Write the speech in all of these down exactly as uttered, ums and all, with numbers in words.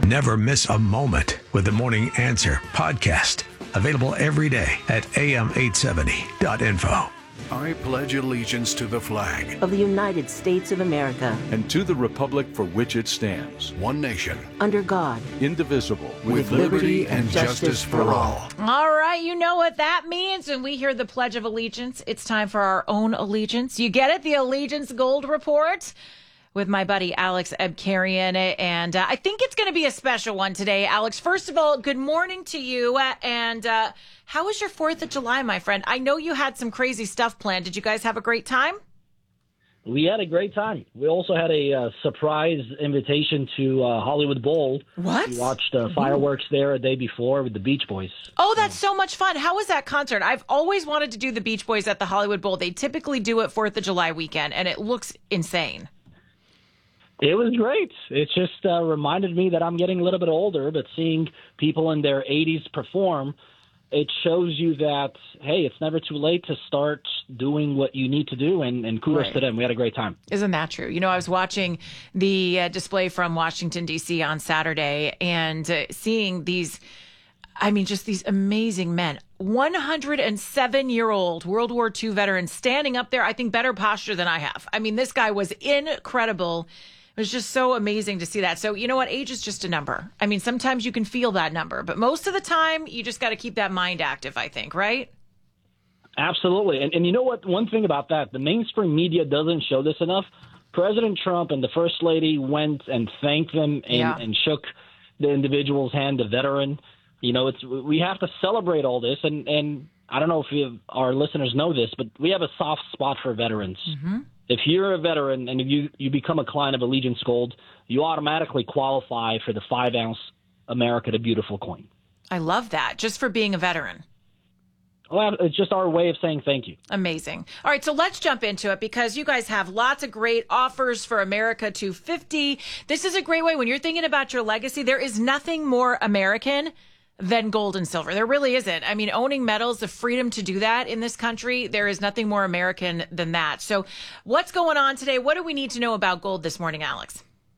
Never miss a moment with the Morning Answer podcast. Available every day at a m eight seventy dot info. I pledge allegiance to the flag of the United States of America and to the republic for which it stands, one nation, under God, indivisible, with, with liberty and justice for all. All right, you know what that means when we hear the Pledge of Allegiance. It's time for our own allegiance. You get it? The Allegiance Gold Report with my buddy Alex Abkarian. And uh, I think it's going to be a special one today, Alex. First of all, good morning to you. Uh, and uh, how was your fourth of July, my friend? I know you had some crazy stuff planned. Did you guys have a great time? We had a great time. We also had a uh, surprise invitation to uh, Hollywood Bowl. What? We watched uh, fireworks there a day before with the Beach Boys. Oh, that's so much fun. How was that concert? I've always wanted to do the Beach Boys at the Hollywood Bowl. They typically do it fourth of July weekend, and it looks insane. It was great. It just uh, reminded me that I'm getting a little bit older, but seeing people in their eighties perform, it shows you that, hey, it's never too late to start doing what you need to do, and, and kudos right. to them. We had a great time. Isn't that true? You know, I was watching the uh, display from Washington, D C on Saturday and uh, seeing these, I mean, just these amazing men. one hundred seven-year-old World War Two veteran standing up there, I think better posture than I have. I mean, this guy was incredible. It was just so amazing to see that. So, you know what? Age is just a number. I mean, sometimes you can feel that number, but most of the time, you just got to keep that mind active, I think, right? Absolutely. And, and you know what? One thing about that, the mainstream media doesn't show this enough. President Trump and the First Lady went and thanked them and, yeah. and shook the individual's hand, the veteran. You know, it's we have to celebrate all this. And, and I don't know if you, our listeners know this, but we have a soft spot for veterans. Mm-hmm. If you're a veteran and if you, you become a client of Allegiance Gold, you automatically qualify for the five-ounce America the Beautiful coin. I love that, just for being a veteran. Well, it's just our way of saying thank you. Amazing. All right, so let's jump into it because you guys have lots of great offers for America two fifty. This is a great way when you're thinking about your legacy. There is nothing more American than gold and silver. There really isn't. I mean, owning metals, the freedom to do that in this country, there is nothing more American than that. So what's going on today? What do we need to know about gold this morning, Alex?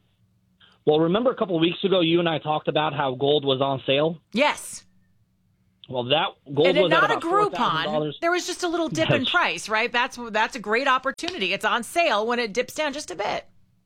Well, remember a couple of weeks ago, you and I talked about how gold was on sale? Yes. Well, that gold and was not at a about four thousand Groupon. dollars. There was just a little dip in price, right? That's that's a great opportunity. It's on sale when it dips down just a bit.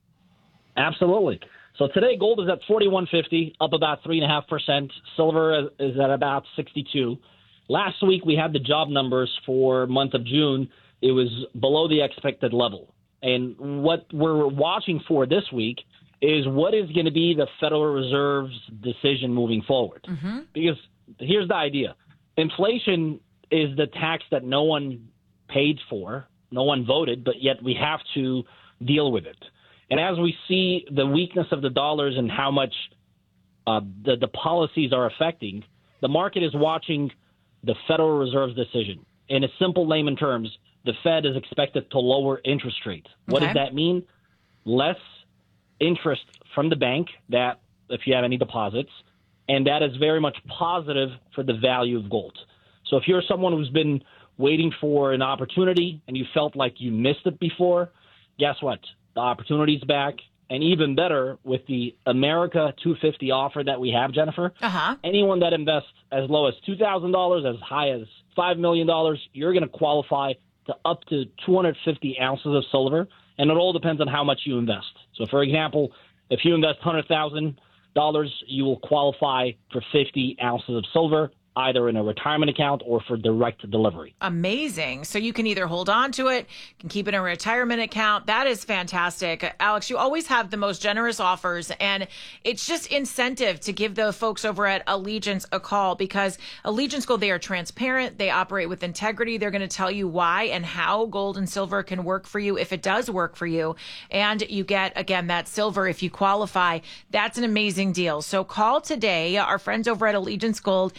Absolutely. So today, gold is at forty-one fifty, up about three point five percent. Silver is at about sixty-two. Last week, we had the job numbers for month of June. It was below the expected level. And what we're watching for this week is what is going to be the Federal Reserve's decision moving forward. Mm-hmm. Because here's the idea. Inflation is the tax that no one paid for, no one voted, but yet we have to deal with it. And as we see the weakness of the dollars and how much uh, the, the policies are affecting, the market is watching the Federal Reserve's decision. In a simple layman terms, the Fed is expected to lower interest rates. What Okay. does that mean? Less interest from the bank, that if you have any deposits, and that is very much positive for the value of gold. So if you're someone who's been waiting for an opportunity and you felt like you missed it before, guess what? The opportunity's back, and even better with the America two fifty offer that we have, Jennifer. Uh-huh. Anyone that invests as low as two thousand dollars, as high as five million dollars, you're going to qualify to up to two hundred fifty ounces of silver, and it all depends on how much you invest. So, for example, if you invest one hundred thousand dollars, you will qualify for fifty ounces of silver, either in a retirement account or for direct delivery. Amazing. So you can either hold on to it, can keep it in a retirement account. That is fantastic. Alex, you always have the most generous offers, and it's just incentive to give the folks over at Allegiance a call because Allegiance Gold, they are transparent. They operate with integrity. They're going to tell you why and how gold and silver can work for you if it does work for you. And you get, again, that silver if you qualify. That's an amazing deal. So call today, our friends over at Allegiance Gold. Ask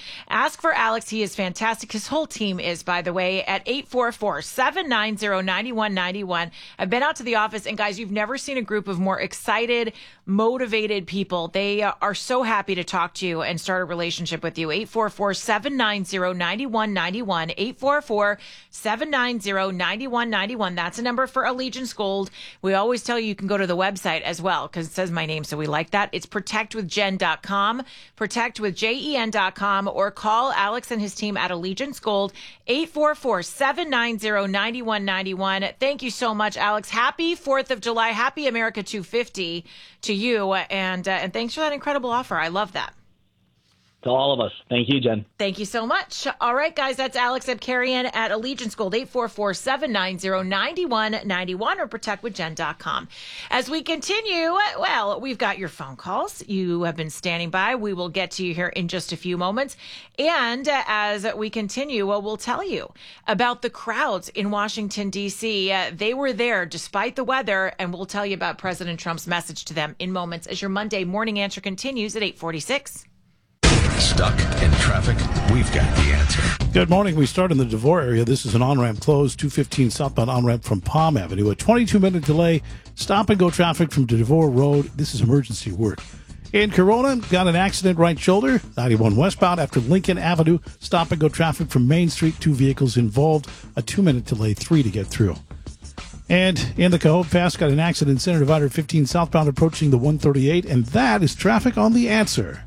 Ask for Alex. He is fantastic. His whole team is, by the way, at eight four four, seven nine zero, nine one nine one. I've been out to the office, and guys, you've never seen a group of more excited, motivated people. They uh, are so happy to talk to you and start a relationship with you. eight four four, seven nine zero, nine one nine one. eight four four, seven nine zero, nine one nine one. That's a number for Allegiance Gold. We always tell you you can go to the website as well because it says my name, so we like that. It's protect with jen dot com, protect with jen dot com, or call Alex and his team at Allegiance Gold, eight four four, seven nine zero, nine one nine one. Thank you so much, Alex. Happy fourth of July. Happy America two fifty to you. And, uh, and thanks for that incredible offer. I love that. To all of us. Thank you, Jen. Thank you so much. All right, guys, that's Alex Abkarian at Allegiance Gold, eight four four, seven nine zero, nine one nine one, or protect with jen dot com. As we continue, well, we've got your phone calls. You have been standing by. We will get to you here in just a few moments. And uh, as we continue, well, we'll tell you about the crowds in Washington, D C. Uh, they were there despite the weather, and we'll tell you about President Trump's message to them in moments as your Monday morning answer continues at eight forty-six. Stuck in traffic? We've got the answer. Good morning. We start in the DeVore area. This is an on-ramp closed, two fifteen southbound on-ramp from Palm Avenue. A twenty-two minute delay. Stop and go traffic from DeVore Road. This is emergency work. In Corona, got an accident right shoulder, ninety-one westbound after Lincoln Avenue. Stop and go traffic from Main Street. Two vehicles involved. A two minute delay, three to get through. And in the Cahoga Pass, got an accident, Center Divider fifteen southbound approaching the one thirty-eight. And that is traffic on the answer.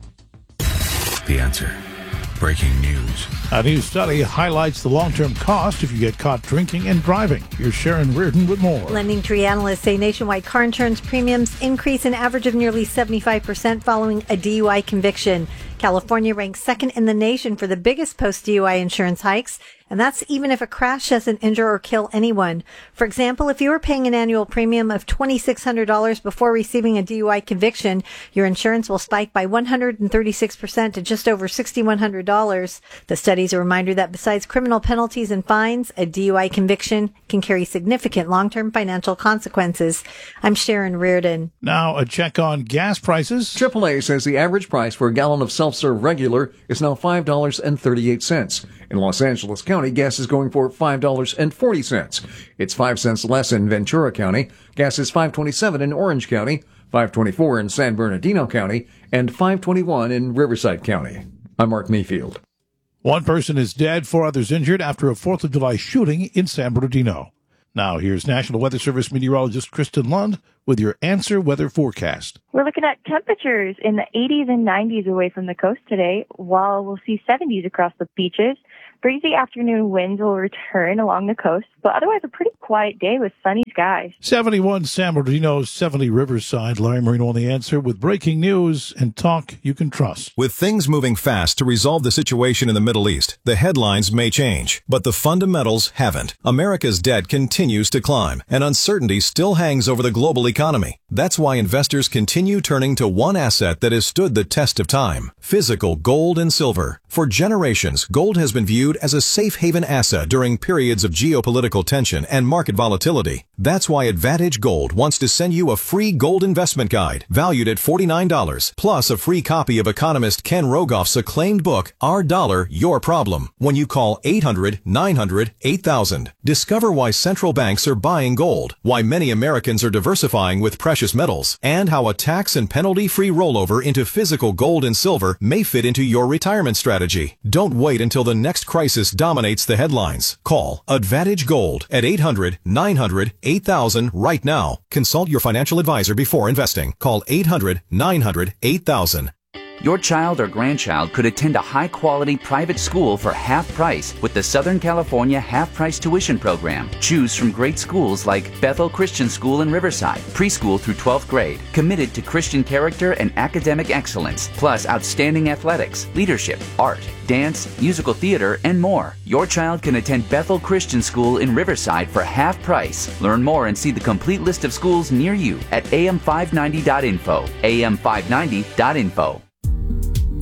The answer. Breaking news. A new study highlights the long-term cost if you get caught drinking and driving. Here's Sharon Reardon with more. LendingTree analysts say nationwide car insurance premiums increase an average of nearly seventy-five percent following a D U I conviction. California ranks second in the nation for the biggest post-D U I insurance hikes, and that's even if a crash doesn't injure or kill anyone. For example, if you were paying an annual premium of two thousand six hundred dollars before receiving a D U I conviction, your insurance will spike by one hundred thirty-six percent to just over six thousand one hundred dollars. The study is a reminder that besides criminal penalties and fines, a D U I conviction can carry significant long-term financial consequences. I'm Sharon Reardon. Now, a check on gas prices. triple A says the average price for a gallon of self-serve regular is now five dollars and thirty-eight cents. In Los Angeles County, gas is going for five dollars and forty cents. It's five cents less in Ventura County. Gas is five dollars and twenty-seven cents in Orange County, five dollars and twenty-four cents in San Bernardino County, and five dollars and twenty-one cents in Riverside County. I'm Mark Mayfield. One person is dead, four others injured after a fourth of July shooting in San Bernardino. Now, here's National Weather Service meteorologist Kristen Lund with your answer weather forecast. We're looking at temperatures in the eighties and nineties away from the coast today, while we'll see seventies across the beaches. Breezy afternoon winds will return along the coast, but otherwise a pretty quiet day with sunny skies. seventy-one San Bernardino, seventy Riverside. Larry Marino on the answer with breaking news and talk you can trust. With things moving fast to resolve the situation in the Middle East, the headlines may change, but the fundamentals haven't. America's debt continues to climb, and uncertainty still hangs over the global economy. That's why investors continue turning to one asset that has stood the test of time: physical gold and silver. For generations, gold has been viewed as a safe haven asset during periods of geopolitical tension and market volatility. That's why Advantage Gold wants to send you a free gold investment guide valued at forty-nine dollars, plus a free copy of economist Ken Rogoff's acclaimed book, Our Dollar, Your Problem, when you call eight hundred, nine hundred, eight thousand. Discover why central banks are buying gold, why many Americans are diversifying with precious metals, and how a tax and penalty-free rollover into physical gold and silver may fit into your retirement strategy. Don't wait until the next crisis dominates the headlines. Call Advantage Gold at eight hundred, nine hundred, eight thousand right now. Consult your financial advisor before investing. Call eight hundred, nine hundred, eight thousand. Your child or grandchild could attend a high-quality private school for half price with the Southern California Half-Price Tuition Program. Choose from great schools like Bethel Christian School in Riverside, preschool through twelfth grade, committed to Christian character and academic excellence, plus outstanding athletics, leadership, art, dance, musical theater, and more. Your child can attend Bethel Christian School in Riverside for half price. Learn more and see the complete list of schools near you at a m five ninety dot info. a m five ninety dot info.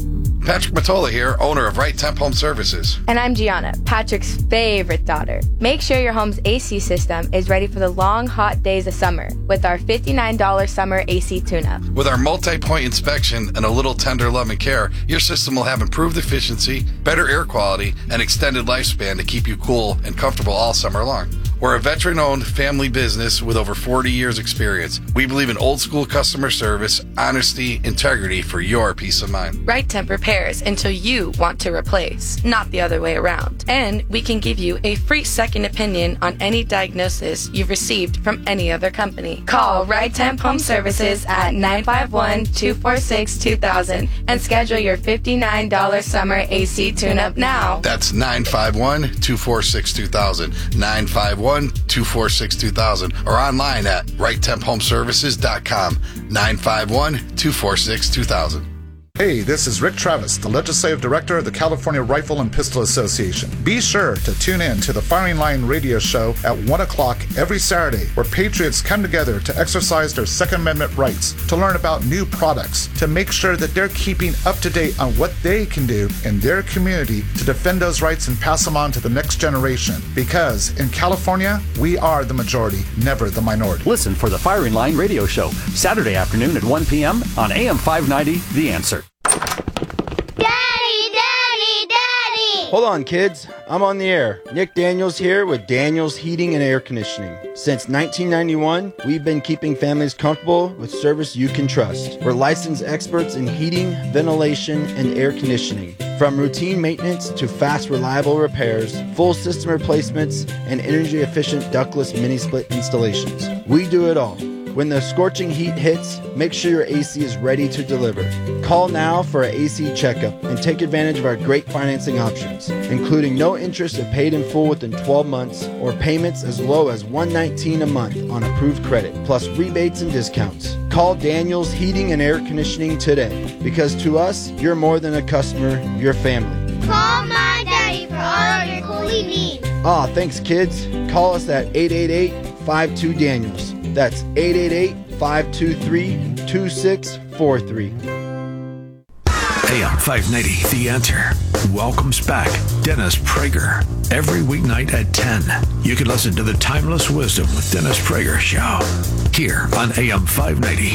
Patrick Matola here, owner of Right Temp Home Services. And I'm Gianna, Patrick's favorite daughter. Make sure your home's A C system is ready for the long, hot days of summer with our fifty-nine dollars summer A C tune-up. With our multi-point inspection and a little tender love and care, your system will have improved efficiency, better air quality, and extended lifespan to keep you cool and comfortable all summer long. We're a veteran-owned family business with over forty years experience. We believe in old-school customer service, honesty, integrity for your peace of mind. Right Temp repairs until you want to replace, not the other way around. And we can give you a free second opinion on any diagnosis you've received from any other company. Call Right Temp Home Services at nine five one, two four six, two thousand and schedule your fifty-nine dollars summer A C tune-up now. That's nine five one, two four six, two thousand, nine five one, two four six, two thousand, or online at right temp home services dot com, nine five one, two four six, two thousand. Hey, this is Rick Travis, the Legislative Director of the California Rifle and Pistol Association. Be sure to tune in to the Firing Line radio show at one o'clock every Saturday, where patriots come together to exercise their Second Amendment rights, to learn about new products, to make sure that they're keeping up to date on what they can do in their community to defend those rights and pass them on to the next generation. Because in California, we are the majority, never the minority. Listen for the Firing Line radio show, Saturday afternoon at one p.m. on A M five ninety, The Answer. Daddy, Daddy, Daddy! Hold on, kids. I'm on the air. Nick Daniels here with Daniels Heating and Air Conditioning. Since nineteen ninety-one, we've been keeping families comfortable with service you can trust. We're licensed experts in heating, ventilation, and air conditioning. From routine maintenance to fast, reliable repairs, full system replacements, and energy-efficient ductless mini-split installations. We do it all. When the scorching heat hits, make sure your A C is ready to deliver. Call now for an A C checkup and take advantage of our great financing options, including no interest if paid in full within twelve months or payments as low as one hundred nineteen dollars a month on approved credit, plus rebates and discounts. Call Daniels Heating and Air Conditioning today, because to us, you're more than a customer, you're family. Call my daddy for all of your coolie needs. Ah, thanks, kids. Call us at eight eight eight, five two, Daniels. That's eight eight eight, five two three, two six four three. A M five ninety, The Answer, welcomes back Dennis Prager. Every weeknight at ten, you can listen to the Timeless Wisdom with Dennis Prager show here on A M five ninety,